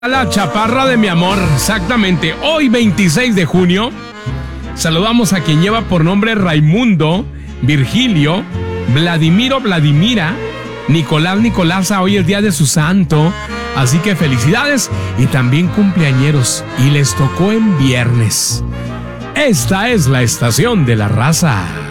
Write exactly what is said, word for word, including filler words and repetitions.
La chaparra de mi amor, exactamente. Hoy veintiséis de junio, saludamos a quien lleva por nombre Raimundo, Virgilio, Vladimiro, Vladimira, Nicolás, Nicolasa. Hoy es día de su santo, así que felicidades y también cumpleañeros, y les tocó en viernes. Esta es la estación de la raza.